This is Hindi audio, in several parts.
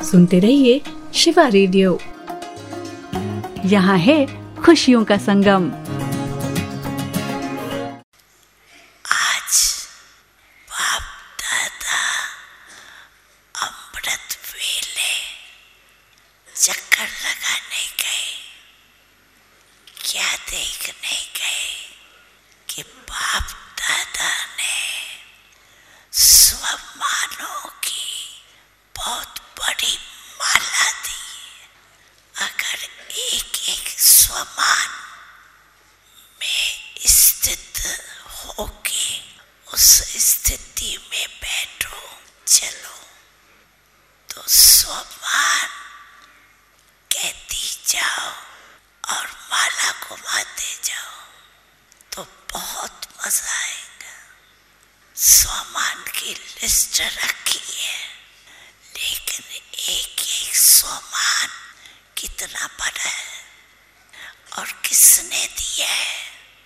सुनते रहिए शिवा रेडियो। यहाँ है खुशियों का संगम। आज बाप दादा अमृत वेले चक्कर लगाने गए। क्या देखने गए कि बाप दादा ने स्वमानों की बहुत बड़ी माला दी। अगर एक एक स्वमान में स्थित होके उस स्थिति में बैठो चलो तो स्वमान कहती जाओ और माला घुमाते जाओ तो बहुत मजा आएगा। स्वमान की लिस्ट रखी है, लेकिन एक एक स्वमान कितना बड़ा है और किसने दिया है?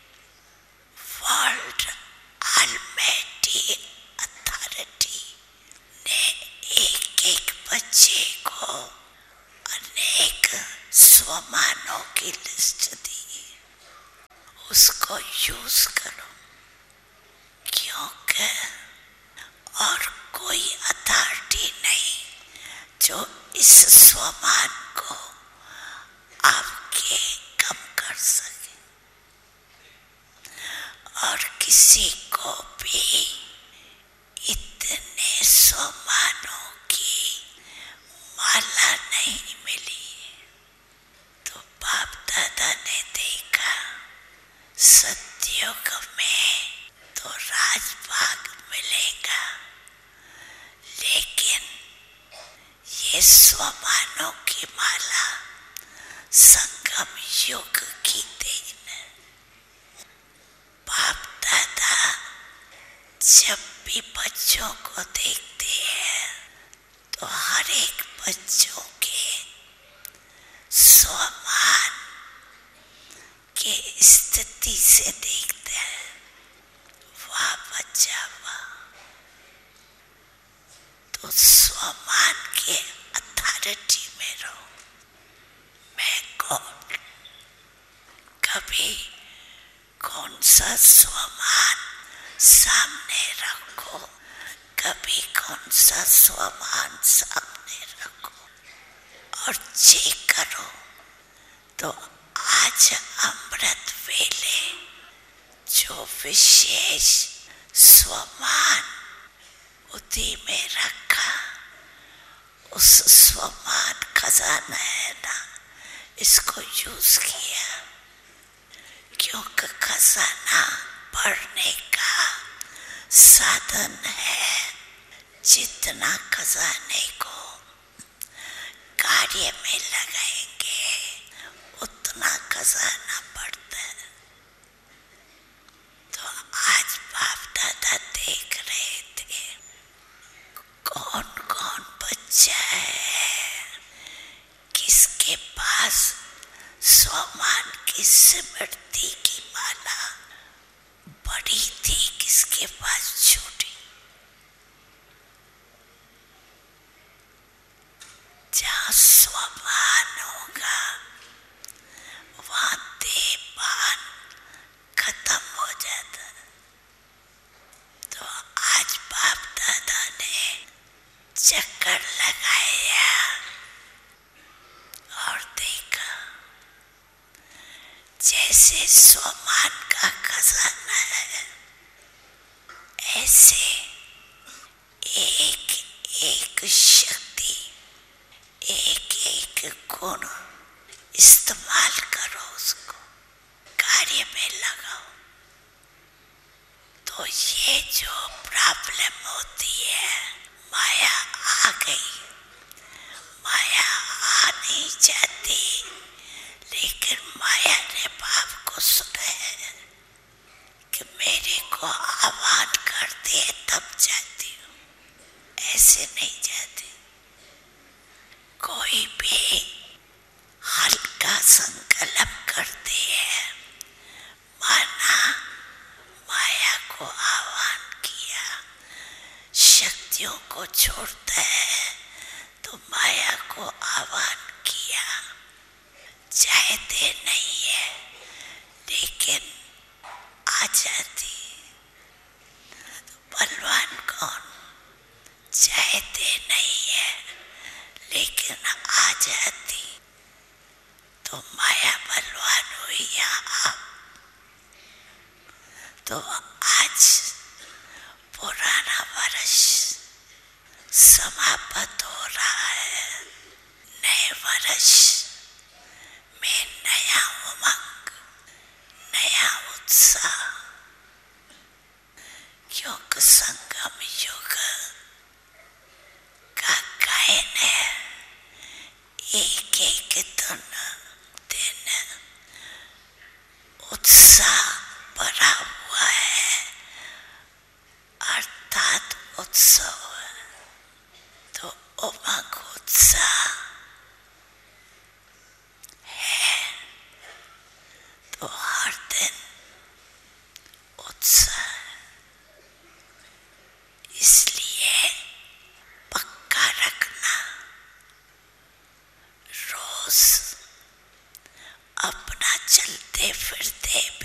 वर्ल्ड ऑलमाइटी अथॉरिटी ने एक एक बच्चे को अनेक स्वमानों की लिस्ट दी। उसको यूज करो, क्योंकि और कोई अथॉरिटी नहीं जो इस स्वमान को आपके कम कर सके। और किसी को भी इतने स्वमानों की माला नहीं मिली। तो बाप दादा ने देखा सतयुग में तो राजभाग मिलेगा, लेकिन ये स्वमानों की माला संगम युग की देन है। बाप दादा जब भी बच्चों को देखते हैं तो हर एक बच्चों के स्वमान के स्थिति से देखते हैं। वाह बच्चा वाह। तो स्वमान के अथॉरिटी में रहो। मैं कौन, कभी कौन सा स्वमान सामने रखो, कभी कौन सा स्वमान सामने रखो और चेक करो। तो आज अमृत वेले जो विशेष स्वमान बुद्धि में रखा, उस स्वमान खजाना है ना, इसको यूज किया। क्योंकि खजाना बढ़ने का साधन है। जितना खजाने को कार्य में लगाएंगे उतना खजाना बढ़ता है। तो आज बाप दादा देख रहे थे कौन कौन बच्चा है, किसके पास स्वमान की स्मृति की माला बड़ी थी, किसके पास छोटी। जहाँ स्वमान होगा वहाँ देहभान खत्म हो जाता है। तो आज बाप दादा ने चक्कर लगाया और देखा जैसे स्वमान का खजाना है, ऐसे एक एक शक्ति, एक एक गुण इस्तेमाल करो, उसको कार्य में लगाओ। तो ये जो प्रॉब्लम होती है, माया आ गई, माया आ नहीं जाती, लेकिन माया ने बाप को सुना है कि मेरे को आह्वान करते हैं तब जाती हूँ, ऐसे नहीं जाती। कोई भी हल्का संकल्प करते हैं, माना माया को आह्वान किया, शक्तियों को छोड़ता है तो माया जाती तो माया बलवान हुई यहाँ। तो आज पुराना वर्ष समाप्त हो रहा है। नए वर्ष में नया उमंग, नया उत्साह, क्योंकि संगम युग का गायन है। एक एक दिन उत्साह भरा हुआ है, अर्थात उत्सव। तो उमंग उत्साह है तो हर दिन उत्साह, इसलिए पक्का रखना रोज